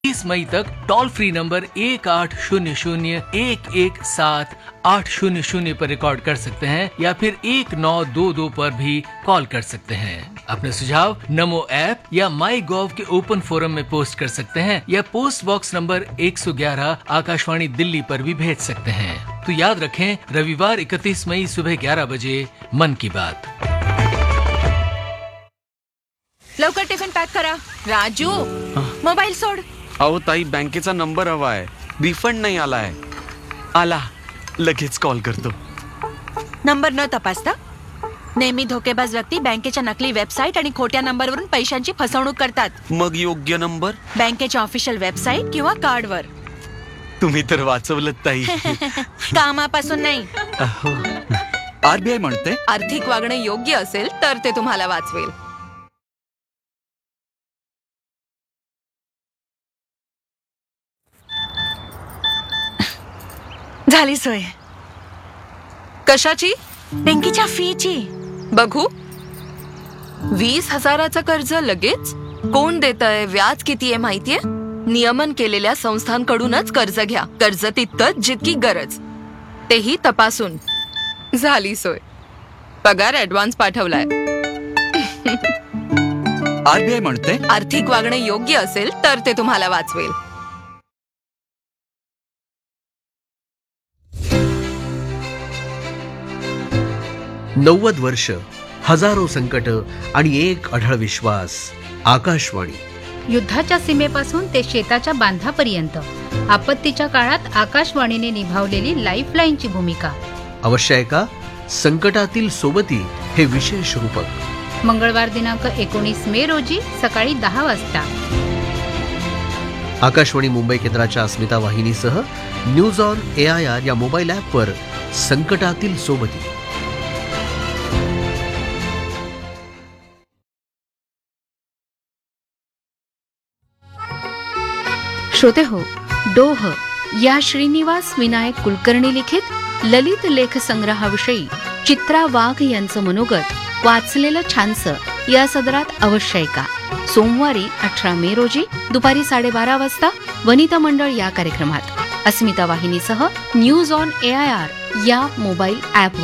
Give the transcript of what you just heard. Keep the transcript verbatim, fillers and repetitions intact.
तीस मई तक toll free number एक आठ शून्य शून्य एक एक सात आठ शून्य शून्य पर रिकॉर्ड कर सकते हैं या फिर एक नौ दो दो पर भी कॉल कर सकते हैं। अपने सुझाव नमो ऐप या माई गॉव के ओपन फोरम में पोस्ट कर सकते हैं या पोस्ट बॉक्स नंबर एक सौ ग्यारह आकाशवाणी दिल्ली पर भी भेज सकते हैं। तो याद रखें, रविवार इकतीस मई सुबह ग्यारह बजे मन की बात। लवकर टिफिन पॅक करा। राजू, मोबाईल सोड। अहो ताई, बँकेचा नंबर हवा आहे, रिफंड नाही आलाय. आला, लगेच कॉल करतो. नंबर न तपासता नेहमी धोकेबाज व्यक्ती बँकेच्या नकली वेबसाईट आणि खोट्या नंबरवरून पैशांची फसवणूक करतात. मग योग्य नंबर बँकेच्या ऑफिशियल वेबसाईट किंवा कार्डवर. तुम्ही तर वाचवलं ताई. कामापासून नाही. आरबीआय म्हणते, आर्थिक वागणे योग्य असेल तर ते तुम्हाला वाचवेल. झाली सोय. कशाची? बँकेच्या फीची. बघू. वीस हजाराचं कर्ज लगेच? कोण देतंय? व्याज किती आहे माहितीये? नियमन केलेल्या संस्थांकडूनच कर्ज घ्या. कर्ज तितकंच जितकी गरज, तेही तपासून. झाली सोय. पगार ऍडव्हान्स पाठवलाय. आरबीआय म्हणते, आर्थिक वागणे योग्य असेल तर ते तुम्हाला वाचवेल. नव्वद वर्ष, हजारो संकट आणि एक अढळ विश्वास. आकाशवाणी. युद्धाच्या सीमेपासून ते शेताच्या बांधापर्यंत आपत्तीच्या काळात आकाशवाणीने निभावलेली लाईफलाईनची भूमिका. अवश्य आहे का? संकटातील सोबती हे विशेष रूपक. मंगळवार दिनांक एकोणीस मे रोजी सकाळी दहा वाजता आकाशवाणी मुंबई केंद्राच्या अस्मिता वाहिनीसह news on A I R या मोबाईल ॲपवर संकटातील सोबती. श्रोते हो, डोह या श्रीनिवास विनायक कुलकर्णी लिखित ललित लेख संग्रहाविषयी चित्रा वाघ यांचं मनोगत वाचलेलं छानसं या सदरात अवश्य ऐका. सोमवारी अठरा मे रोजी दुपारी साडेबारा वाजता वनिता मंडळ या कार्यक्रमात अस्मिता वाहिनीसह news on A I R या मोबाईल ॲपवर.